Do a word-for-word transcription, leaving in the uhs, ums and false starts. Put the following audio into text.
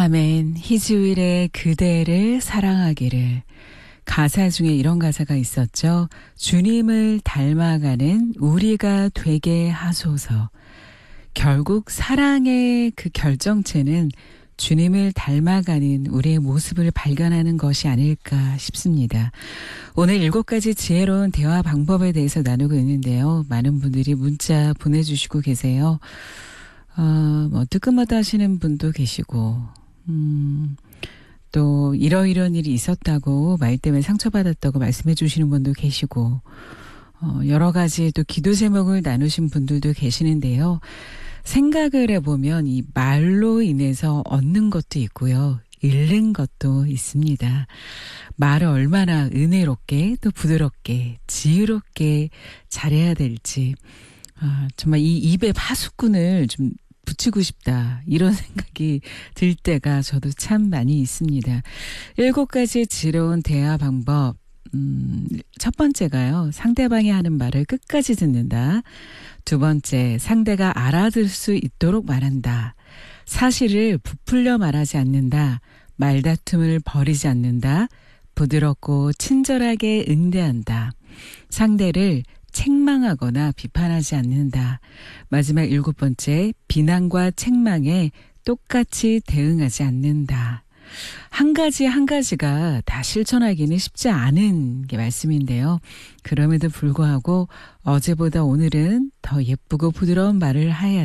아멘. 희주일의 그대를 사랑하기를. 가사 중에 이런 가사가 있었죠. 주님을 닮아가는 우리가 되게 하소서. 결국 사랑의 그 결정체는 주님을 닮아가는 우리의 모습을 발견하는 것이 아닐까 싶습니다. 오늘 일곱 가지 지혜로운 대화 방법에 대해서 나누고 있는데요. 많은 분들이 문자 보내주시고 계세요. 어, 뭐 뜨끔하다 하시는 분도 계시고 음, 또 이러이런 일이 있었다고 말 때문에 상처받았다고 말씀해 주시는 분도 계시고 어, 여러 가지 또 기도 제목을 나누신 분들도 계시는데요. 생각을 해보면 이 말로 인해서 얻는 것도 있고요. 잃는 것도 있습니다. 말을 얼마나 은혜롭게 또 부드럽게 지혜롭게 잘해야 될지 아, 정말 이 입에 파수꾼을 좀 붙이고 싶다 이런 생각이 들 때가 저도 참 많이 있습니다. 일곱 가지 지혜로운 대화 방법. 음, 첫 번째가요. 상대방이 하는 말을 끝까지 듣는다. 두 번째, 상대가 알아들 수 있도록 말한다. 사실을 부풀려 말하지 않는다. 말다툼을 벌이지 않는다. 부드럽고 친절하게 응대한다. 상대를 책망하거나 비판하지 않는다. 마지막 일곱 번째, 비난과 책망에 똑같이 대응하지 않는다. 한 가지 한 가지가 다 실천하기는 쉽지 않은 게 말씀인데요. 그럼에도 불구하고 어제보다 오늘은 더 예쁘고 부드러운 말을 해야